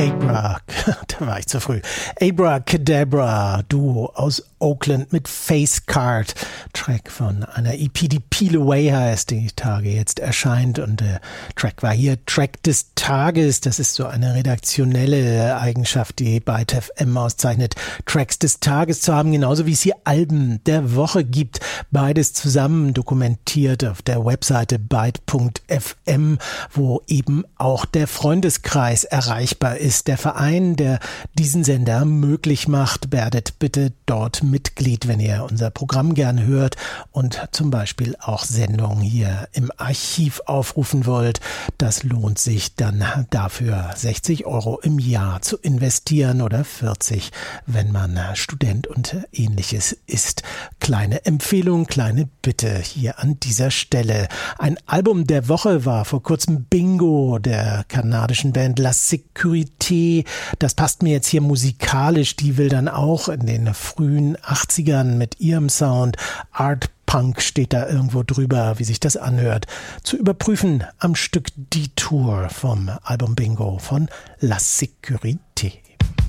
Da war ich zu früh. Abracadabra, Duo aus Oakland mit Facecard. Track von einer EP, die Peel Away heißt, die Tage jetzt erscheint. Und der Track war hier Track des Tages. Das ist so eine redaktionelle Eigenschaft, die Byte FM auszeichnet, Tracks des Tages zu haben, genauso wie es hier Alben der Woche gibt. Beides zusammen dokumentiert auf der Webseite byte.fm, wo eben auch der Freundeskreis erreichbar ist. Der Verein, der diesen Sender möglich macht. Werdet bitte dort Mitglied, wenn ihr unser Programm gern hört und zum Beispiel auch Sendungen hier im Archiv aufrufen wollt. Das lohnt sich dann dafür 60 € im Jahr zu investieren oder 40, wenn man Student und ähnliches ist. Kleine Empfehlung, kleine Bitte hier an dieser Stelle. Ein Album der Woche war vor kurzem Bingo der kanadischen Band La Sécurité. Das passt mir jetzt hier musikalisch. Die will dann auch in den frühen 80ern mit ihrem Sound Art Punk steht da irgendwo drüber, wie sich das anhört, zu überprüfen am Stück Detour vom Album Bingo von La Sécurité.